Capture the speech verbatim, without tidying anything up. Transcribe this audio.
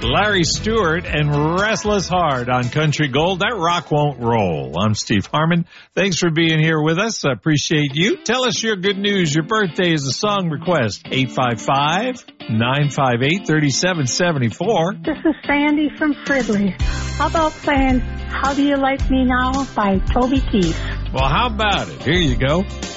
Larry Stewart and Restless Heart on Country Gold. That rock won't roll. I'm Steve Harmon. Thanks for being here with us. I appreciate you. Tell us your good news. Your birthday is a song request. eight five five, nine five eight, three seven seven four. This is Sandy from Fridley. How about playing How Do You Like Me Now by Toby Keith? Well, how about it? Here you go.